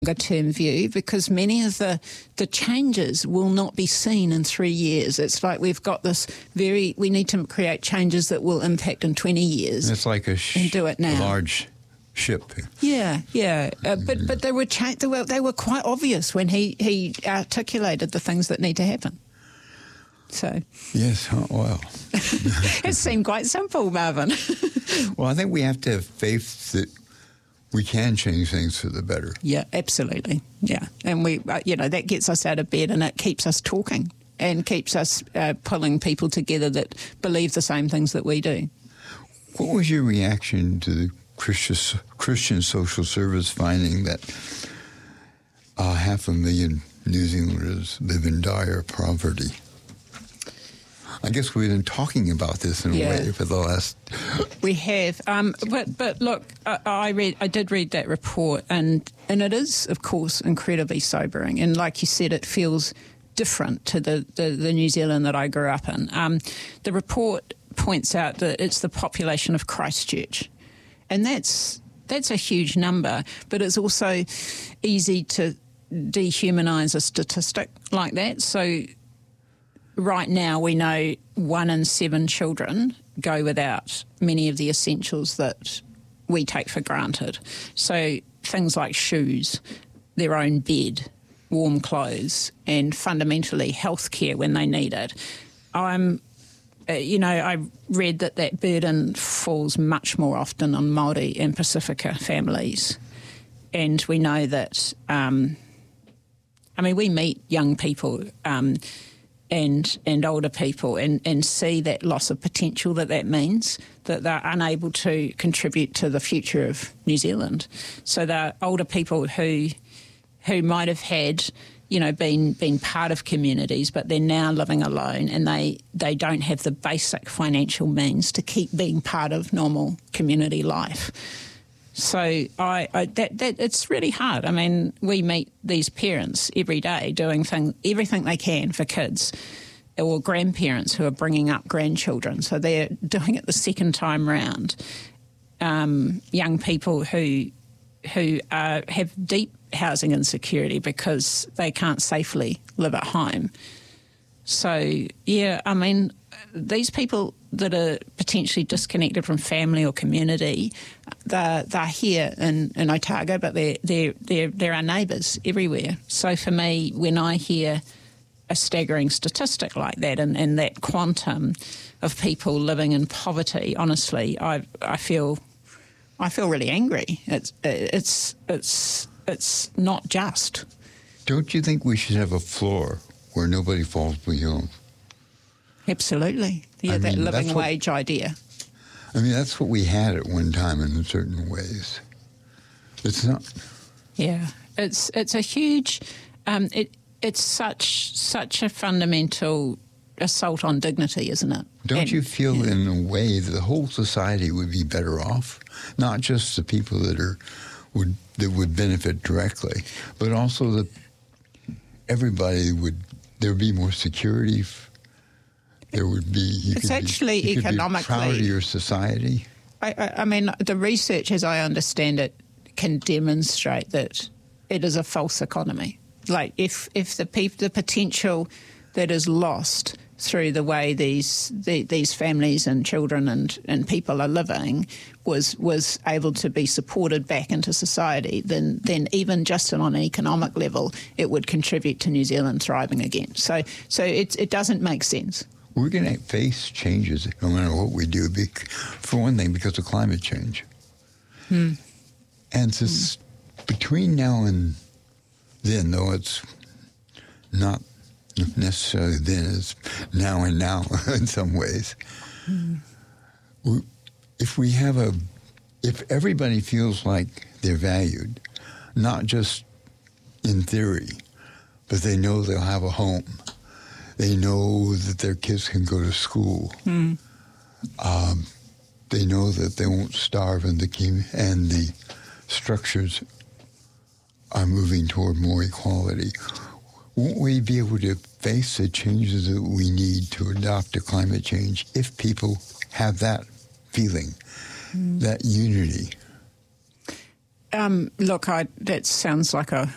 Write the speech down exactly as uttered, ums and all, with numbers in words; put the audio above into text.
term view, because many of the, the changes will not be seen in three years. It's like we've got this very, we need to create changes that will impact in twenty years. It's like a, sh- and do it now. a large ship. Yeah, yeah. Uh, but but they were, cha- they were they were quite obvious when he, he articulated the things that need to happen. So Yes, oh, well. it seemed quite simple, Marvin. Well, I think we have to have faith that we can change things for the better. Yeah, absolutely. Yeah. And we, uh, you know, that gets us out of bed and it keeps us talking and keeps us uh, pulling people together that believe the same things that we do. What was your reaction to the Christian, Christian Social Service finding that uh, half a million New Zealanders live in dire poverty? I guess we've been talking about this in a Yeah. way for the last... We have, um, but but look, I, I read, I did read that report, and and it is, of course, incredibly sobering. And like you said, it feels different to the, the, the New Zealand that I grew up in. Um, the report points out that it's the population of Christchurch, and that's that's a huge number. But it's also easy to dehumanise a statistic like that. So. Right now, we know one in seven children go without many of the essentials that we take for granted. So things like shoes, their own bed, warm clothes, and fundamentally healthcare when they need it. I'm, uh, you know, I read that that burden falls much more often on Māori and Pacifica families. And we know that, um, I mean, we meet young people um, and and older people and, and see that loss of potential that that means, that they're unable to contribute to the future of New Zealand. So they're older people who who might have had, you know, been been part of communities, but they're now living alone and they, they don't have the basic financial means to keep being part of normal community life. So I, I that, that it's really hard. I mean, we meet these parents every day doing thing, everything they can for kids, or grandparents who are bringing up grandchildren. So they're doing it the second time round. Um, young people who who uh, have deep housing insecurity because they can't safely live at home. So yeah, I mean, these people that are potentially disconnected from family or community, they're, they're here in, in Otago, but they're, they're, they're, they're our neighbours everywhere. So for me, when I hear a staggering statistic like that and, and that quantum of people living in poverty, honestly, I I feel I feel really angry. It's it's it's it's not just. Don't you think we should have a floor where nobody falls below? Absolutely. Yeah, I that mean, living that's what- wage idea. I mean, that's what we had at one time in certain ways. It's not... Yeah, it's it's a huge, um, it it's such such a fundamental assault on dignity, isn't it? Don't And- you feel yeah. in a way that the whole society would be better off? Not just the people that are would that would benefit directly, but also that everybody would, there would be more security. There would be, you It's could actually be, you could be proud of economically- your society. I, I, I mean, the research, as I understand it, can demonstrate that it is a false economy. Like, if if the peop- the potential that is lost through the way these the, these families and children and, and people are living was was able to be supported back into society, then then even just on an economic level, it would contribute to New Zealand thriving again. So so it it doesn't make sense. We're going to face changes no matter what we do, bec- for one thing, because of climate change. Hmm. And just between now and then, though it's not necessarily then, it's now and now in some ways. Hmm. We, if we have a, if everybody feels like they're valued, not just in theory, but they know they'll have a home, they know that their kids can go to school. Hmm. Um, they know that they won't starve, and the key, and the structures are moving toward more equality. Won't we be able to face the changes that we need to adopt to climate change if people have that feeling, mm. that unity? Um, look, I, that sounds like a